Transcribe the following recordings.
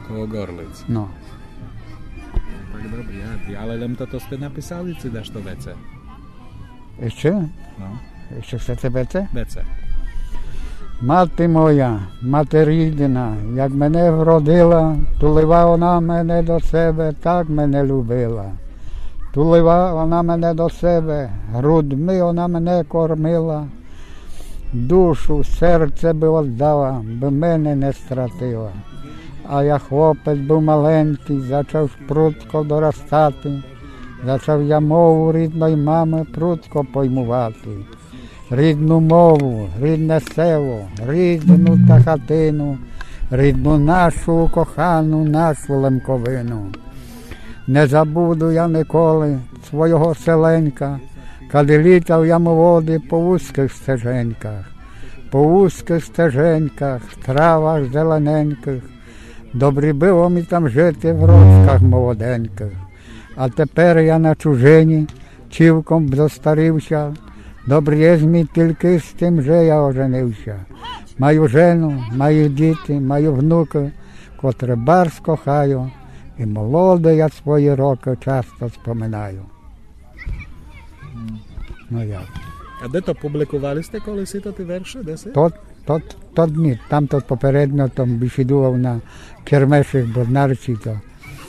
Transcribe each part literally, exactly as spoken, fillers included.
Koło Gorlic. No. Tak dobrze, ja, ale lem to to ste napisali, czy dasz to wece? Jeszcze? No. Jeszcze chcecie wece? Wece. Мати моя, мати рідна, як мене вродила, тулива вона мене до себе, так мене любила. Тулива вона мене до себе, грудьми вона мене кормила, душу, серце би віддала, би мене не стратила. А я хлопець був маленький, зачав прудко доростати, зачав я мову рідної мами прудко поймувати. Рідну мову, рідне село, рідну та хатину, рідну нашу кохану, нашу Лемковину. Не забуду я ніколи свого селенька, коли літав я молодий по вузьких стеженьках, по вузьких стеженьках, травах зелененьких. Добре було мені там жити в рочках молоденьких. А тепер я на чужині, чівком застарився. Добре є мені тільки з тим, що я оженився. Маю жену, маю діти, маю внуки, котре барс кохаю. І молоде я свої роки часто споминаю. Ну як? А де то публікували сте колись то ті верші? Де це? То, то, то ні, там то попередньо там бесідував на кермешах Боднарці, то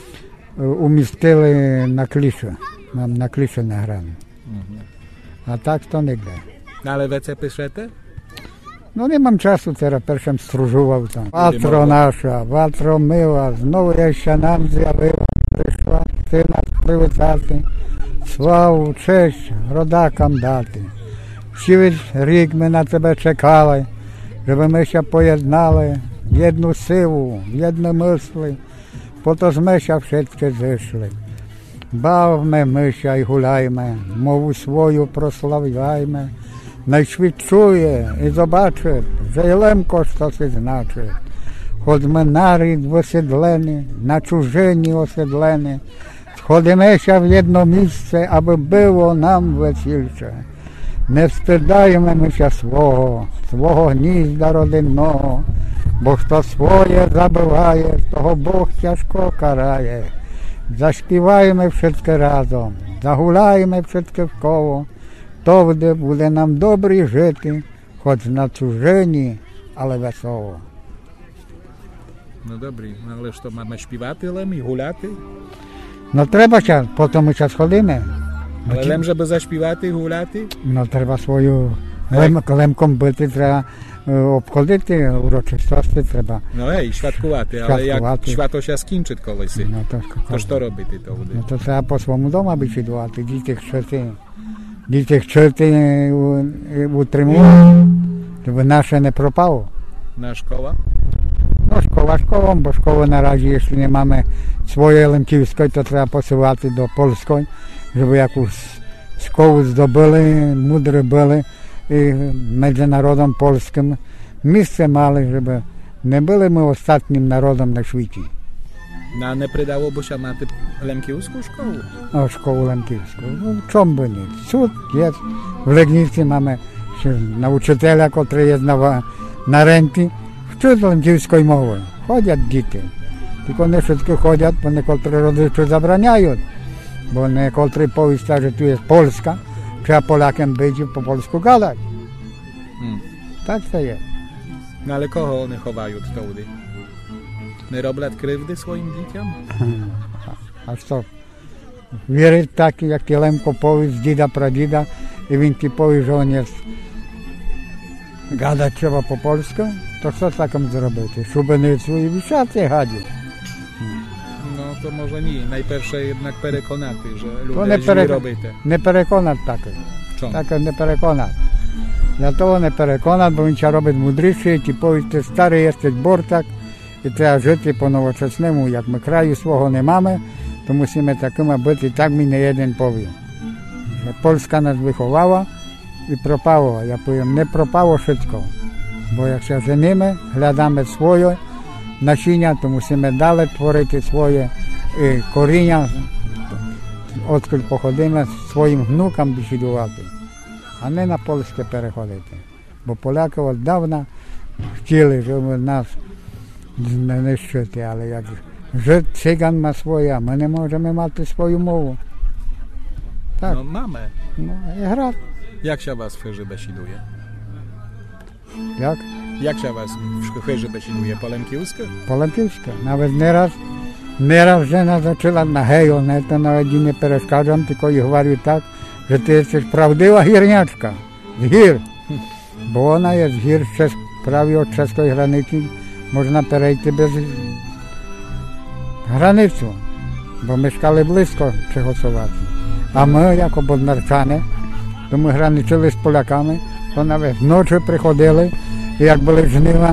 умістили на клішу, нам на клішу награли. Угу. А так то ніде. Але вece пишете? Ну, не мам часу, teraz першим стружував там. Ватро наша, ватро мила, знову я ще нам з'явила, прийшла ти нас привітати, славу, честь родакам дати. Цілий рік ми на тебе чекали, щоб ми ще поєднали в одну силу, в одні мисли, пото ж ми ще всі зійшли. Бавме ми ще й гуляйме, мову свою прославляйме, найшвидше чує і побачить, що й Лемко щось значить. Хоч ми нарід висідлені, на чужині осідлені, сходимося в одно місце, аби було нам весільче. Не встидаємо ми ще свого, свого гнізда родинного, бо хто своє забиває, того Бог тяжко карає. Заспіваємо всі разом, загуляємо всі в коло, тоді буде нам добре жити, хоч на чужині, але весело. Ну добре, але що, маємо співати лем і гуляти? Ну треба час, потім ми час ходимо. Але лем, щоб заспівати і гуляти? Ну треба свою лем, лемком бити, треба обходити урочистості, треба. Ну ей, świadкувати, але як święto się скінчить колись, ну, то, то що робити то буде? Ну то треба по своєму дому бесідувати, діти вчити, діти вчити утримувати, щоб наше не пропало. На школа? Ну, школа школом, бо школи наразі, якщо не маємо своєї лемківської, то треба посилати до польської, щоб якусь школу здобули, мудрі були і між народом польським місце мали, щоб не були ми останнім народом на світі. No, не приdałoby się mати лемківську школу? Ну, школу лемківську. Ну, в чому би ні? Суд є. В Легнівці маємо навчителя, котрий є на, на ренті, вчить лемківською мовою. Ходять діти. Тільки не всі ходять, бо некотрі родичі забороняють. Бо некотрі повістять, що тут є Польська, trzeba Polakiem być i po polsku gadać. Hmm. Tak to jest. No ale kogo one chowają wtedy? Nie robią krzywdy swoim dzieciom? A co? Wierzyć taki, jak ty Lemko powie z dzida, pradida i він ti powie, że on jest gadać trzeba po polsku, to co takim zrobić? Szubenicу i wisiacy gadzi. No to może nie. Najpierw jednak переконати, że ludzie не źle перек... robią. Не переконати таке. Чому? Таке не переконати. Для того не переконати, бо він ще робить мудріше, і ті повість, ти старий єстить бортак, і треба жити по-новочасному, як ми краю свого не маємо, то мусимо такими бути, і так мені не один повів. Польська нас виховала і пропала. Я повім, не пропало wszystko, бо якщо женимо, глядаме своє насіння, то мусимо далі творити своє і коріння, odkąd pochodzimy, swoim wnukom besidować, a nie na polskie переходити. Bo Polacy od dawna chcieli, żeby nas знищити, але як Żyd, Cygan ma swoje, a my nie możemy mати свою мову. Так, No mamy. ну, і грати. Jak się was w chyży besiduje? Як? Jak się was w chyży besiduje? Po lemkiusku? По-латинськи. Навіть не раз, не раз жена зачала на гею, не то навіть і не перешкоджам, тільки і говорю так, що ти jesteś правдива гірнячка, з гір. Бо вона є з гір, ще prawie od czeskiej granicy, można перейти bez granicą, bo mieszkali blisko Czechosłowacji. A my, jako bodnarczanie, to my graniczyli z Polakami, to nawet w nocy przychodzili i jak byli żniwa,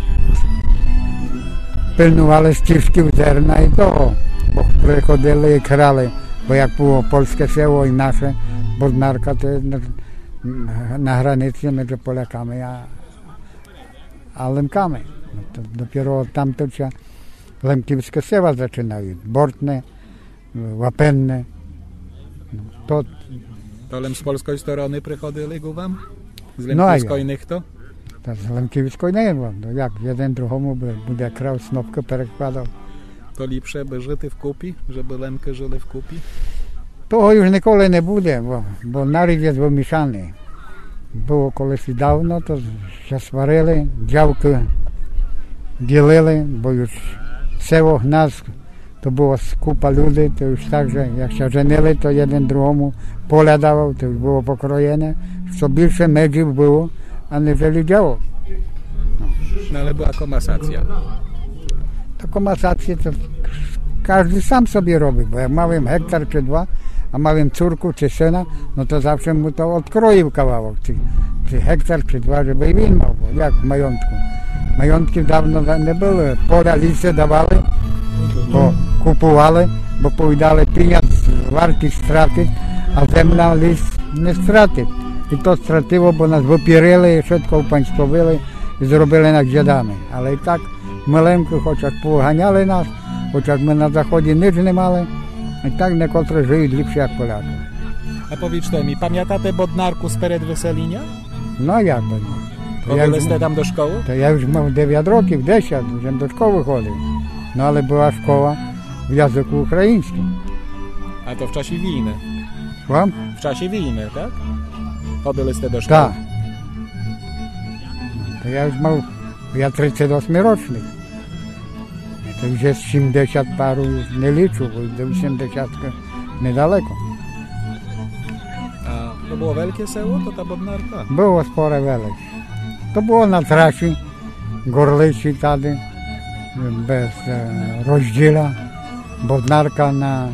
pilnowali ścieżki zerna i toho, bo przychodzili i krali, bo jak było polskie seło i nasze, bodnarka to jest na, na granicy między Polakami a, a Lemkami. No to dopiero tamto się lemkівське села zaczynają, Bortne, Łapenne. No, to To lem z polskiej strony przychodzili go wam? Z No, a lemkiewskojnych to? to z lemkівської nie było. No jak jeden drugiemu by- będzie krał snopkę перекладał. To lepsze by żyty w kupi, żeby lemky żyli w kupi? Того już nikogo nie będzie, bo, bo naród jest wymieszany. Było колись і давно, то się сварили, działki ділили, bo już село nas to było kupa ludzi, to już tak, że jak się żenili, to jeden drugiemu pole dawał, to już było pokrojone, co bільше меджів było, aniżeli działo. No ale była komasacja. To komasację to każdy sam sobie robi, bo jak małem hektar czy dwa, a małem córku czy syna, no to zawsze mu to odkroił kawałek, czy, czy hektar czy dwa, żeby i win miał, bo jak w majątku. Majątki dawno nie były, pola lisy dawali, bo kupowali, bo powiedzieli pieniądz warty stracić, a земля lis nie stracić. I to straciło, bo nas wypierili, wszystko upaństwowili i zrobili nas dziadami. Ale i tak маленько, chociaż poganiali nas, chociaż my na zachodzie nic nie mali, i tak niektórzy żyją lepsze jak Polacy. A powiedzcie mi, pamiętacie Bodnarku z pered Weselinia? No jak by nie. To ja, już, Chodziliście tam do szkoły? to ja już mam dziewięć roków, dziesięć, żem do szkoły chodził. No ale była szkoła w języku ukraińskim. A to w czasie wojny. Słucham? W czasie wojny, tak? Chodziliście do szkoły? Tak. To ja już mam, ja trzydzieści osiem roczny. To już jest siedemdziesiąt paru, już nie liczył, bo do osiemdziesiątki niedaleko. A to było wielkie seło, to ta Bodnarka? Było spore велич. To było na trasie Gorlici tady, bez e, rozdźila, Bodnarka na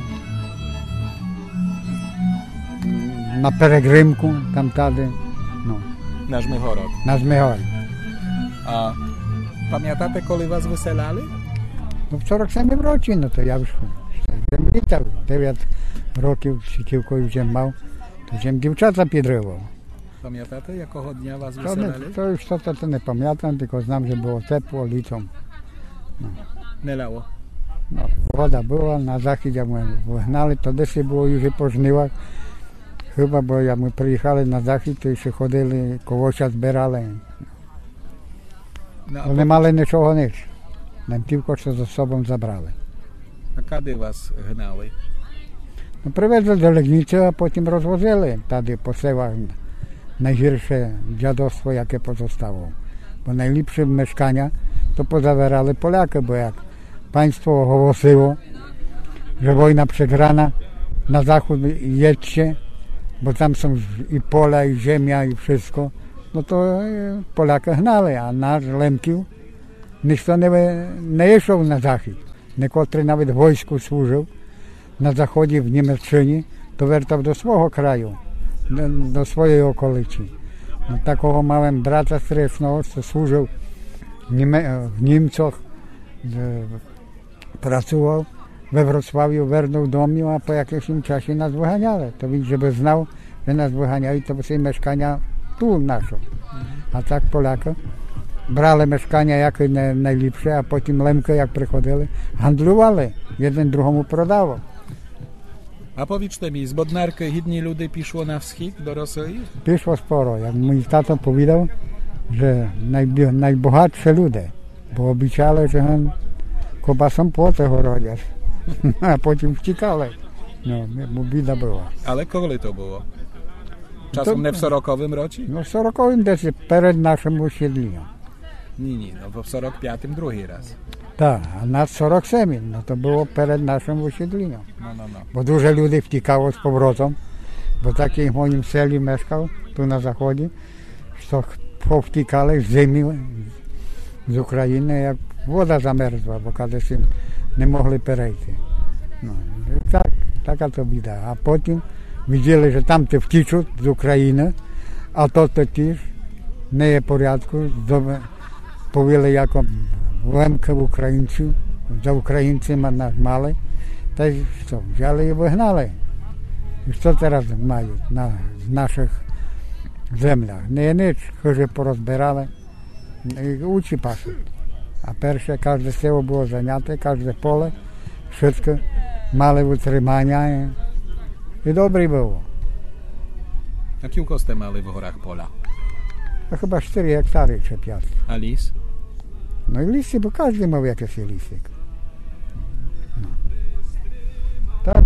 na Peregrymku, tam tady, no, Na Żmychorod. na Zmychorі. A pamiętacie, kiedy was wyselali? Ну, в сорок сьомому році, ну то я вже літав, дев'ять років сітівкою вже мав, то вже дівчата підривав. Pamiętacie, jakiego dnia was То, не, wyselali? то що то не пам'ятаю, тільки знам, що було тепло літом. Nie lało. No, woda była, na zachód jak my wyghnali, to десь było już po żniwach. Chyba, bo jak my przyjechali na zachód, to jeszcze chodzili, kogoś zbierali. No, a, To nie mali niczego nic. Nam tylko co ze sobą zabrali. a kiedy was gnali? No, привезли до Legnicy, a potem rozwozili tady po selach najgorsze dziadostwo, jakie pozostało. Bo najlepsze mieszkania to pozawierali Polacy, bo jak państwo ogłosiło, że wojna przegrana, na zachód jedźcie, bo tam są i pola, i ziemia, i wszystko, no to e, Polacy gnali, a nasz Lemkiów ніхто не, не йшов на захід. Некотрий навіть в війську служив на заході в Німеччині, то вертав до свого краю, до, до своєї околиці. Ну, такого мав брата страшного, що служив в, Німе, в Німцях, де, працював we Wrocławiu, вернув дому, а по якимось часі нас виганяли. То він же би знав, що нас виганяють, то всі мешкання tu naszą. A tak Polacy brali mieszkania jakie ne, najlepsze, a potem Lemkę jak przychodzili, handlowali, jeden drugiemu prodawał. A powiedzcie mi, z Bodnarki jedni ludzie piszło na wschód do Rosji? Piszło sporo, jak mój tato powiedział, że najbi- najbogatsze ludzie Бо обіцяли, що ген кобасом поти городять, а потім втікали. No, bo біда була. Ale коли to było? Czasem To- nie w sorokowym roці? Ну, в сороковому десь перед нашим osiedleniem. Ні, ні, no bo w сорок п'ятому другий раз. Так, а над сорок сьомим, ну то було перед нашим osiedleniem. No, no, no. Бо дуже люди втікали з поворотом, бо так і в моїм селі мешкав, тут на заході, що повтікали з зими з України, як вода замерзла, бо кудись їм не могли перейти. Ну, і так, така то біда. А потім бачили, що там ти втічуть з України, а то тоді ж не є порядку, здоби- повели як лемки українців, за українцями нас мали, та й що, взяли і вигнали. І що зараз мають на наших землях? Не ніч, хуже порозбирали, і учі пасуть. А перше, кожне село було зайняте, кожне поле, wszystko мали утримання. І, і добре було. Jakie kostę mali w górach pola? А хіба чотири гектари чи п'ять. A lis? Ну і лісі, бо кожен мав якийсь лісик. Ну. Так.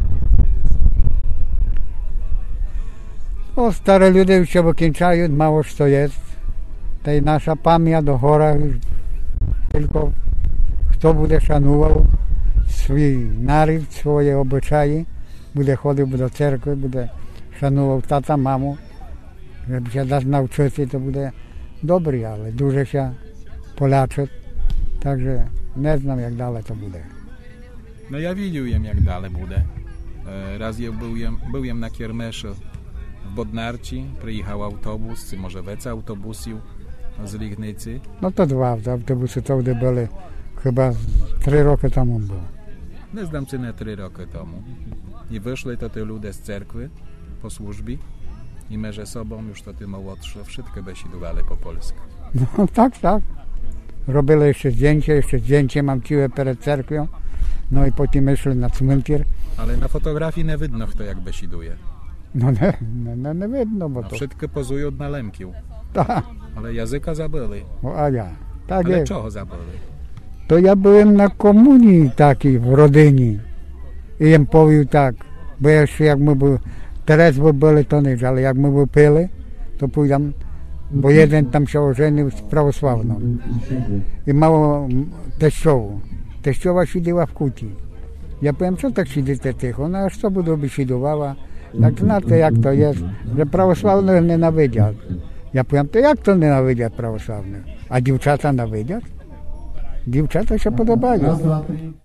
О, старі люди ще викінчають, мало що є. Та й наша пам'ять до гора, тільки хто буде шанував свій нарід, свої обичаї, буде ходив до церкви, буде шанував тата, маму, щоб ще дасть навчити, то буде добре, але дуже ще полячить. Так що не знам, як далі то буде. No ja widziałem jak dalej буде. E, Raz ja byłem, byłem na kiermeszu w Bodnarci, przyjechał autobus, czy może wiece autobusów z Lignicy. Ну то два автобуси, то де були, хіба три роки тому було. Nie znam czy nie trzy roki temu. I wyszli to te ludzie z cerkwy po służbie i merze sobą już to ty młodsze wszystko besidowali po polsku. No tak, tak. Робили ще здjęcie, ще zdjęcie mam ciłe перед церквою, no i potem йшли на цминтір. Ale na fotografii nie widno kto jak besiduje. Ну не, не, не, не видно, бо No, то. wszystko pozują na lemkił. Так, Ale języka zabyli. а я. Так Ale є. czego zabyli? То я був на комунії такій в родині. І їм повів так, бо я ще як ми були, трезво були, то не, але як ми випили, то пойдем, бо один там ще оженив з православного. І мав тещову. Тещова сиділа в куті. Я повім, що так сидите тихо? Вона, а що буду бесідувала? Так знаєте, як то є, що православних ненавидять. Я повім, то як то ненавидять православних? А дівчата ненавидять? Дівчата ще подобають.